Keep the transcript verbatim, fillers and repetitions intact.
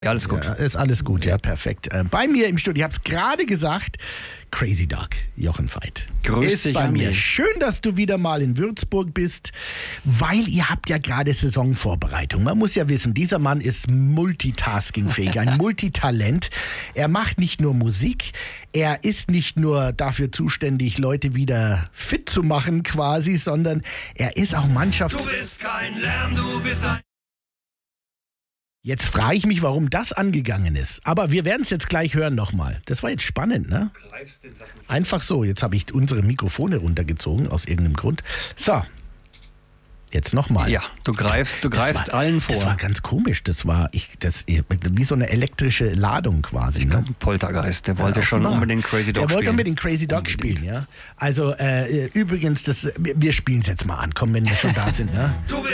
Ja, alles gut. Ja, ist alles gut, ja, perfekt. Äh, bei mir im Studio, ich habe es gerade gesagt, Crazy Dog, Jochen Veit. Grüß ist dich, bei Andi. mir. Schön, dass du wieder mal in Würzburg bist, weil ihr habt ja gerade Saisonvorbereitung. Man muss ja wissen, dieser Mann ist multitaskingfähig, ein Multitalent. Er macht nicht nur Musik, er ist nicht nur dafür zuständig, Leute wieder fit zu machen quasi, sondern er ist auch Mannschafts... Du bist kein Lärm, du bist ein... Jetzt frage ich mich, warum das angegangen ist. Aber wir werden es jetzt gleich hören nochmal. Das war jetzt spannend, ne? Einfach so. Jetzt habe ich unsere Mikrofone runtergezogen, aus irgendeinem Grund. So. Jetzt nochmal. Ja, du greifst, du greifst war, allen vor. Das war ganz komisch. Das war ich, das, wie so eine elektrische Ladung quasi. Ne? Poltergeist, der wollte Ja, schon offenbar. unbedingt Crazy Dog Der spielen. wollte unbedingt Crazy Dog Unbedingt. spielen, ja. Also äh, übrigens, das, wir, wir spielen es jetzt mal an. Komm, wenn wir schon da sind, ne? Du